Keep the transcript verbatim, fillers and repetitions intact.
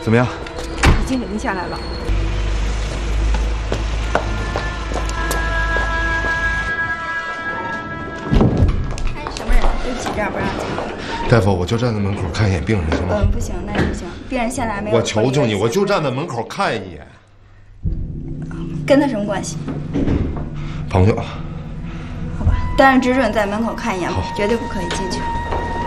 怎么样？ 已经零下来了。 哎，什么人？对不起，这样不让进。 大夫，我就站在门口看一眼病人，行吗？ 嗯，不行，那也不行，病人现在还没有。 我求求你，我就站在门口看一眼。 跟他什么关系？ 朋友。 好吧，但是只准在门口看一眼，绝对不可以进去。